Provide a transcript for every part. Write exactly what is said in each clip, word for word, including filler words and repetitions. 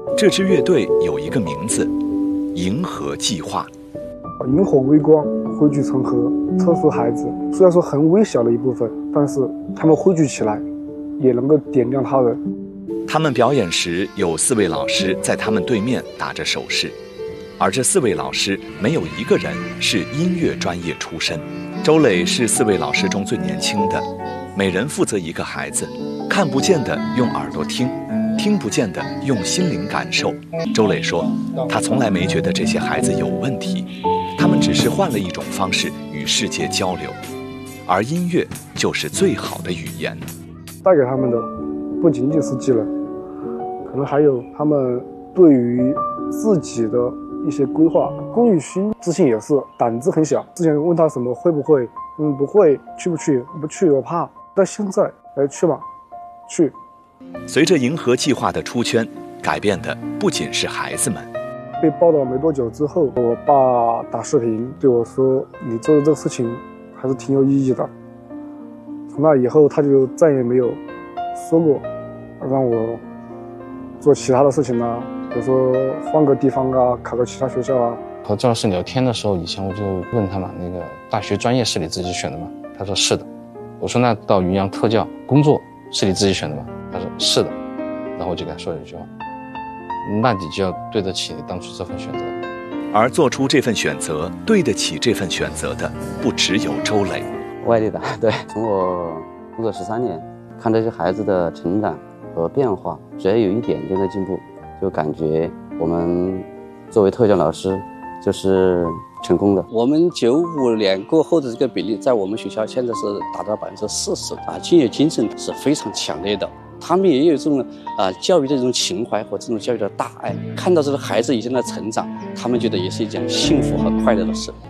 这支乐队有一个名字——银河计划。 萤火微光，汇聚成河，特殊孩子，虽然说很微小的一部分，但是他们汇聚起来，也能够点亮他人。 他们表演时，有四位老师在他们对面打着手势，而这四位老师没有一个人是音乐专业出身。周磊是四位老师中最年轻的，每人负责一个孩子，看不见的用耳朵听，听不见的用心灵感受。周磊说，他从来没觉得这些孩子有问题，他们只是换了一种方式与世界交流，而音乐就是最好的语言。 带给他们的不仅仅是技能，可能还有他们对于自己的一些规划。龚雨欣自信也是，胆子很小。之前问他什么会不会，嗯，不会，去不去？不去，我怕。但现在，哎，去吧，去。 随着银河计划的出圈，改变的不仅是孩子们。 被报道没多久之后，我爸打视频对我说：“你做的这个事情还是挺有意义的。”从那以后，他就再也没有说过让我做其他的事情啊，比如说换个地方啊，考个其他学校啊。 和赵老师聊天的时候，以前我就问他嘛，那个大学专业是你自己选的吗？他说是的。我说那到云阳特教工作是你自己选的吗？他说是的。然后我就跟他说了一句话，那你就要对得起你当初这份选择。 而做出这份选择，对得起这份选择的，不只有周磊。 外地的，对，从我工作十三年，看这些孩子的成长和变化，只要有一点点的进步，就感觉我们作为特教老师就是成功的。 我们九五年过后的这个比例，在我们学校现在是达到百分之四十啊，敬业精神是非常强烈的。他们也有这种啊、呃、教育的这种情怀和这种教育的大爱，看到这个孩子一天的成长，他们觉得也是一件幸福和快乐的事。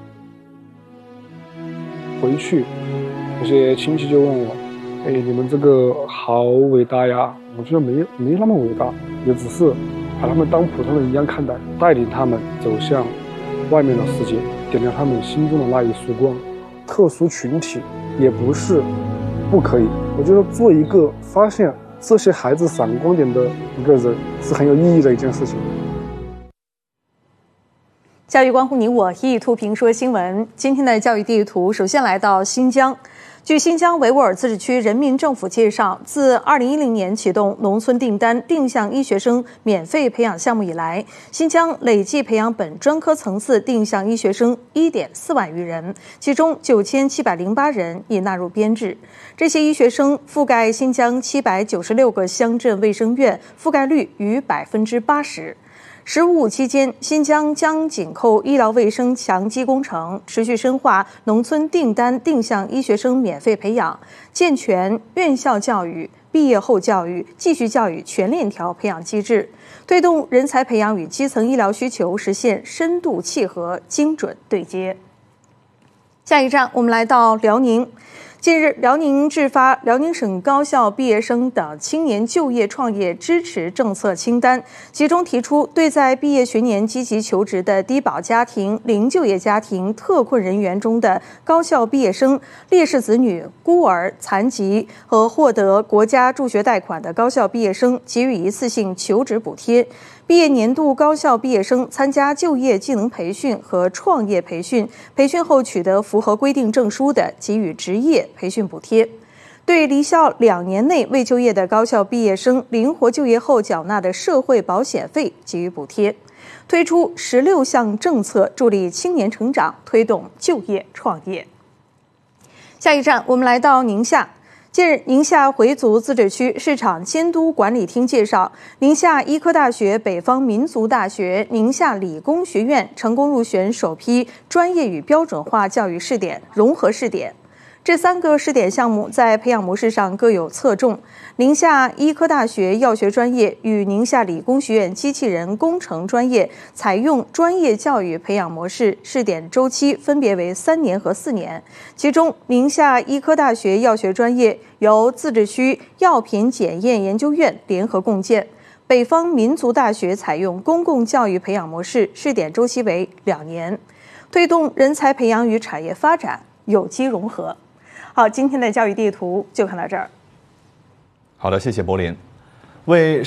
回去，有些亲戚就问我：“哎，你们这个好伟大呀！”我觉得没没那么伟大，也只是把他们当普通人一样看待，带领他们走向外面的世界，点亮他们心中的那一束光。特殊群体也不是不可以，我觉得做一个发现这些孩子闪光点的一个人是很有意义的一件事情。 教育关乎你我，一以图评说新闻。今天的教育地图首先来到新疆。据新疆维吾尔自治区人民政府介绍，自二零一零年启动农村订单定向医学生免费培养项目以来，新疆累计培养本专科层次定向医学生 一点四万余人，其中九千七百零八人已纳入编制。这些医学生覆盖新疆七百九十六个乡镇卫生院，覆盖率逾百分之八十。十五五期间，新疆将紧扣医疗卫生强基工程，持续深化农村订单定向医学生免费培养，健全院校教育、毕业后教育、继续教育全链条培养机制，推动人才培养与基层医疗需求实现深度契合、精准对接。下一站，我们来到辽宁。近日，辽宁制发辽宁省高校毕业生的青年就业创业支持政策清单，其中提出对在毕业学年积极求职的低保家庭、零就业家庭、特困人员中的高校毕业生、烈士子女、孤儿、残疾和获得国家助学贷款的高校毕业生给予一次性求职补贴。毕业年度高校毕业生参加就业技能培训和创业培训，培训后取得符合规定证书的，给予职业培训补贴。对离校两年内未就业的高校毕业生，灵活就业后缴纳的社会保险费给予补贴。推出十六项政策，助力青年成长，推动就业创业。下一站，我们来到宁夏。近日，宁夏回族自治区市场监督管理厅介绍，宁夏医科大学、北方民族大学、宁夏理工学院成功入选首批专业与标准化教育试点融合试点。这三个试点项目在培养模式上各有侧重。宁夏医科大学药学专业与宁夏理工学院机器人工程专业采用专业教育培养模式，试点周期分别为三年和四年。其中，宁夏医科大学药学专业由自治区药品检验研究院联合共建，北方民族大学采用公共教育培养模式，试点周期为两年，推动人才培养与产业发展有机融合。好，今天的教育地图就看到这儿。 好的，谢谢柏林。为